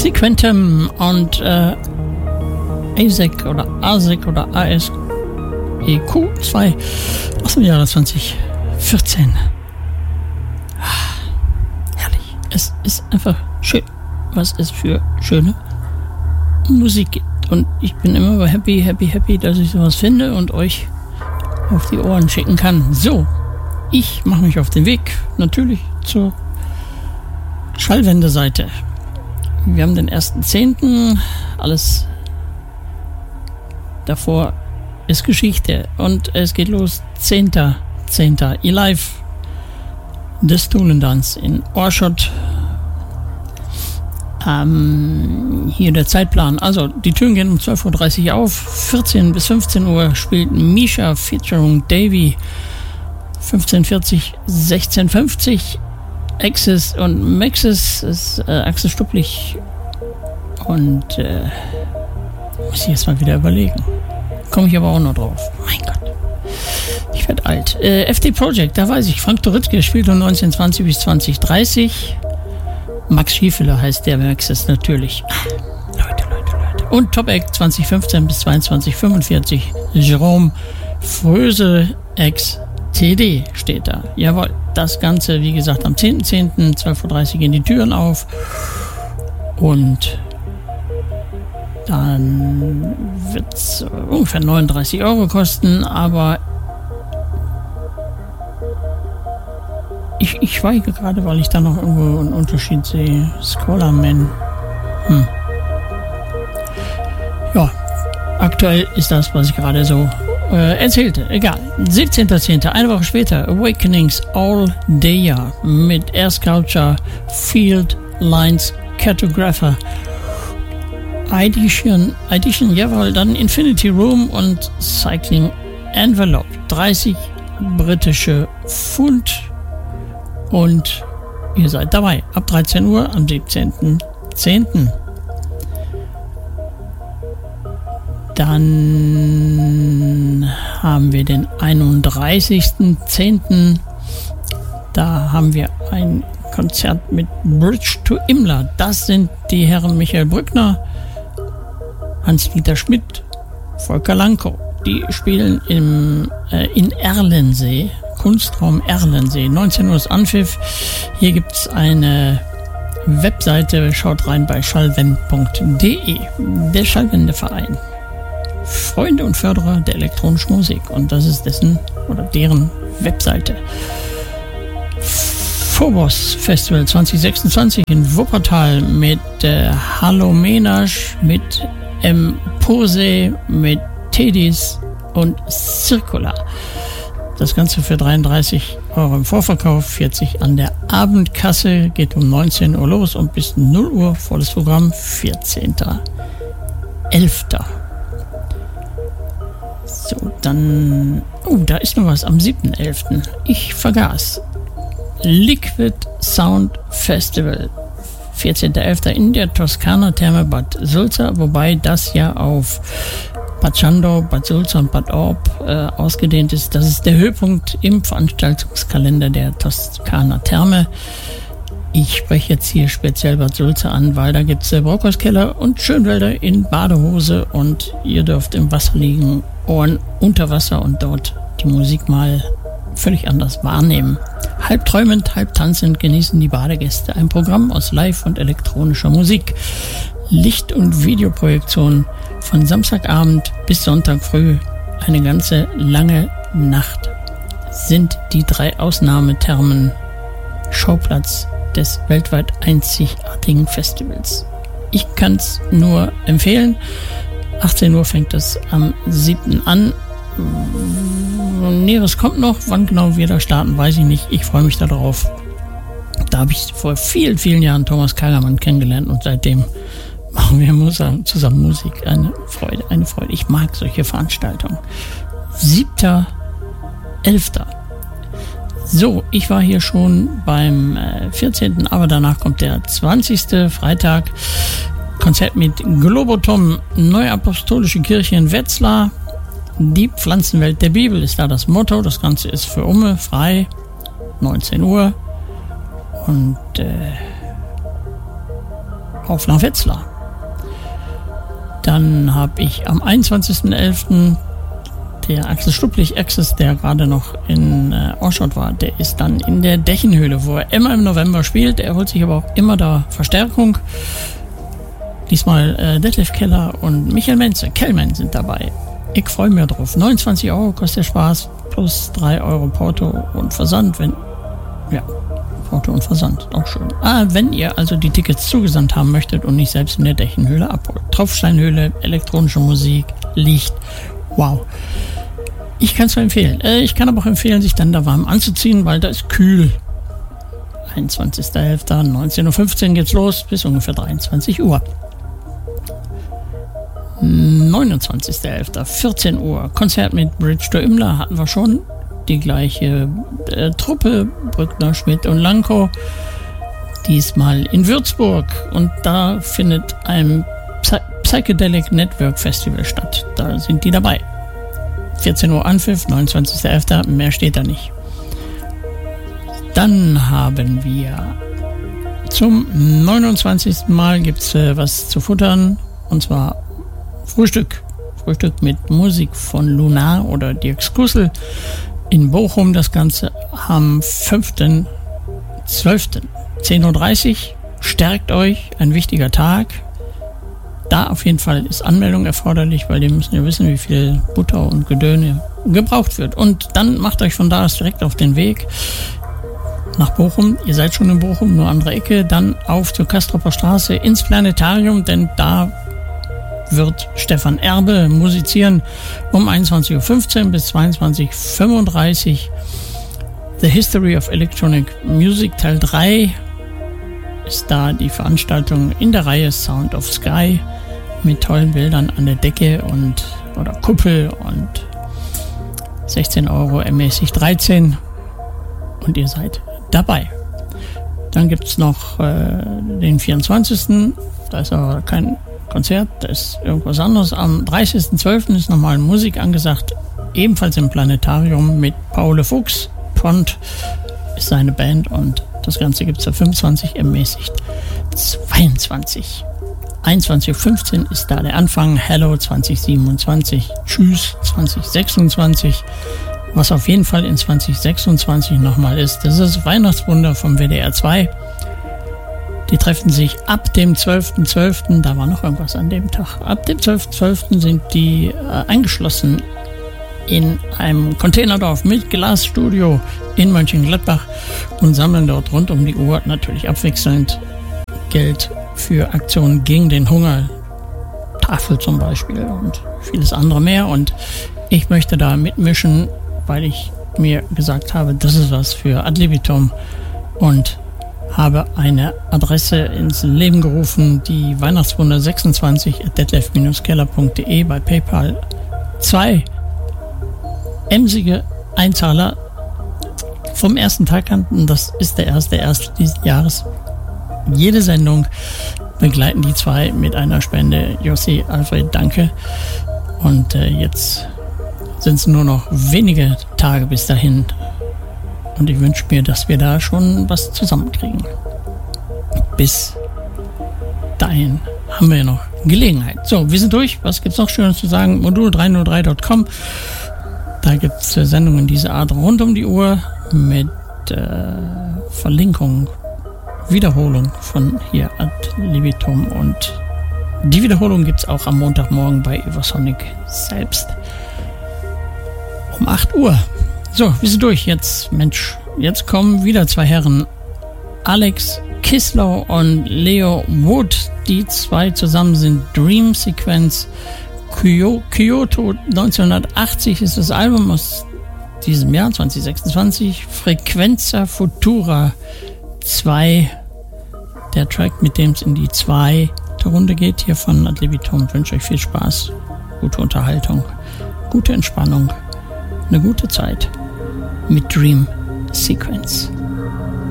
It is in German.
Sequentum und ASEC oder ASEQ 2 aus dem Jahre 2014. Herrlich. Es ist einfach schön, was es für schöne Musik gibt. Und ich bin immer happy, dass ich sowas finde und euch auf die Ohren schicken kann. So, ich mache mich auf den Weg, natürlich zur Schallwendeseite. Wir haben den 1.10., alles davor ist Geschichte und es geht los, 10.10. E-Live, The Stolen Dance in Ohrschott. Hier der Zeitplan. Also die Türen gehen um 12.30 Uhr auf. 14 bis 15 Uhr spielt Misha featuring Davy. 15.40 16.50 Axis und Maxis ist Axel Stupplich. Und muss ich jetzt mal wieder überlegen. Komme ich aber auch noch drauf. Mein Gott. Ich werde alt. FD Project, da weiß ich. Frank Doritzke spielt um 19.20 bis 20.30. Max Schiefeler heißt der Maxis natürlich. Leute. Und Top Act 2015 bis 22.45. Jerome Fröse ex TD steht da. Jawohl, das Ganze, wie gesagt, am 10.10. 12.30 Uhr gehen die Türen auf. Und dann wird es ungefähr 39 Euro kosten, aber ich schweige gerade, weil ich da noch irgendwo einen Unterschied sehe. Scholarman. Ja, aktuell ist das, was ich gerade so erzählte. Egal. 17.10., eine Woche später, Awakenings All Daya mit Air Sculpture, Field Lines Cartographer. Edition, jawohl, dann Infinity Room und Cycling Envelope. 30 britische Pfund. Und ihr seid dabei. Ab 13 Uhr am 17.10. Dann haben wir den 31.10. Da haben wir ein Konzert mit Bridge to Imla. Das sind die Herren Michael Brückner, Hans-Dieter Schmidt, Volker Lankow. Die spielen in Erlensee. Kunstraum Erlensee. 19 Uhr ist Anpfiff. Hier gibt es eine Webseite. Schaut rein bei schallwend.de. Der Schallwendeverein. Freunde und Förderer der elektronischen Musik. Und das ist dessen oder deren Webseite. Phobos Festival 2026 in Wuppertal mit Hallo Menasch, mit Pose, mit Tedis und Circular. Das Ganze für 33 Euro im Vorverkauf, 40 an der Abendkasse, geht um 19 Uhr los und bis 0 Uhr volles Programm, 14.11. So, dann, da ist noch was am 7.11. Ich vergaß. Liquid Sound Festival, 14.11. in der Toskana Therme Bad Sulza, wobei das ja auf Bad Schandau, Bad Sulza und Bad Orb ausgedehnt ist. Das ist der Höhepunkt im Veranstaltungskalender der Toskana Therme. Ich spreche jetzt hier speziell Bad Sulza an, weil da gibt es Brockhauskeller und Schönwälder in Badehose und ihr dürft im Wasser liegen, Ohren unter Wasser und dort die Musik mal völlig anders wahrnehmen. Halb träumend, halb tanzend genießen die Badegäste ein Programm aus Live- und elektronischer Musik. Licht- und Videoprojektion von Samstagabend bis Sonntag früh, eine ganze lange Nacht, sind die 3 Ausnahmethermen Schauplatz des weltweit einzigartigen Festivals. Ich kann es nur empfehlen. 18 Uhr fängt es am 7. an. Näheres kommt noch. Wann genau wir da starten, weiß ich nicht. Ich freue mich darauf. Da habe ich vor vielen, vielen Jahren Thomas Kagermann kennengelernt und seitdem machen wir zusammen Musik. Eine Freude. Ich mag solche Veranstaltungen. 7.11. So, ich war hier schon beim 14., aber danach kommt der 20. Freitag. Konzert mit Globotom, Neuapostolische Kirche in Wetzlar. Die Pflanzenwelt der Bibel ist da das Motto. Das Ganze ist für Umme frei. 19 Uhr. Und auf La Wetzlar. Dann habe ich am 21.11. der Axel Stupplich Access, der gerade noch in Orschot war, der ist dann in der Dächenhöhle, wo er immer im November spielt. Er holt sich aber auch immer da Verstärkung. Diesmal Detlef Keller und Michael Menze, Kellmann sind dabei. Ich freue mich drauf. 29 € kostet der Spaß, plus 3 € Porto und Versand, Porto und Versand, auch schön. Wenn ihr also die Tickets zugesandt haben möchtet und nicht selbst in der Dächenhöhle abholt. Tropfsteinhöhle, elektronische Musik, Licht, wow. Ich kann es nur empfehlen. Ich kann aber auch empfehlen, sich dann da warm anzuziehen, weil da ist kühl. 21.11. 19.15 Uhr geht's los, bis ungefähr 23 Uhr. 29.11. 14 Uhr, Konzert mit Bridge to Imler hatten wir schon. Die gleiche Truppe, Brückner, Schmidt und Lanko, diesmal in Würzburg, und da findet ein Psychedelic Network Festival statt. Da sind die dabei. 14 Uhr Anpfiff, 29.11., mehr steht da nicht. Dann haben wir zum 29. Mal gibt's was zu futtern, und zwar Frühstück mit Musik von Lunar oder Dirk Skussel. In Bochum das Ganze am 5.12. 10.30 Uhr. Stärkt euch, ein wichtiger Tag. Da auf jeden Fall ist Anmeldung erforderlich, weil die müssen ja wissen, wie viel Butter und Gedöne gebraucht wird. Und dann macht euch von da aus direkt auf den Weg nach Bochum. Ihr seid schon in Bochum, nur andere Ecke. Dann auf zur Kastropper Straße ins Planetarium, denn da wird Stefan Erbe musizieren um 21.15 Uhr bis 22.35 Uhr. The History of Electronic Music Teil 3 ist da die Veranstaltung in der Reihe Sound of Sky mit tollen Bildern an der Decke oder Kuppel, und 16 € ermäßigt 13 und ihr seid dabei. Dann gibt es noch den 24. Da ist aber kein Konzert, da ist irgendwas anderes. Am 30.12. ist nochmal Musik angesagt, ebenfalls im Planetarium mit Paul Fuchs. Pont ist seine Band, und das Ganze gibt es für 25, ermäßigt 22. 21.15 Uhr ist da der Anfang. Hello 2027, Tschüss 2026. Was auf jeden Fall in 2026 nochmal ist, das ist das Weihnachtswunder vom WDR 2. Die treffen sich ab dem 12.12., da war noch irgendwas an dem Tag. Ab dem 12.12. sind die eingeschlossen in einem Containerdorf mit Glasstudio in Mönchengladbach und sammeln dort rund um die Uhr natürlich abwechselnd Geld für Aktionen gegen den Hunger, Tafel zum Beispiel und vieles andere mehr. Und ich möchte da mitmischen, weil ich mir gesagt habe, das ist was für Ad libitum, und habe eine Adresse ins Leben gerufen, die Weihnachtswunder 26@detlef-keller.de, bei PayPal 2 emsige Einzahler vom ersten Tag an, und das ist der erste dieses Jahres. Jede Sendung begleiten die zwei mit einer Spende. Jossi, Alfred, danke. Und jetzt sind es nur noch wenige Tage bis dahin. Und ich wünsche mir, dass wir da schon was zusammenkriegen. Bis dahin haben wir noch Gelegenheit. So, wir sind durch. Was gibt's noch Schönes zu sagen? Modul303.com. Da gibt es Sendungen dieser Art rund um die Uhr mit Verlinkung, Wiederholung von hier Ad libitum. Und die Wiederholung gibt es auch am Montagmorgen bei Eversonic selbst um 8 Uhr. So, wir sind durch. Jetzt kommen wieder zwei Herren, Alex Kislow und Leo Wood. Die zwei zusammen sind Dream Sequence. Kyoto 1980 ist das Album aus diesem Jahr, 2026. Frequenza Futura 2. Der Track, mit dem es in die 2. Runde geht, hier von Ad libitum. Ich wünsche euch viel Spaß, gute Unterhaltung, gute Entspannung, eine gute Zeit mit Dream Sequence.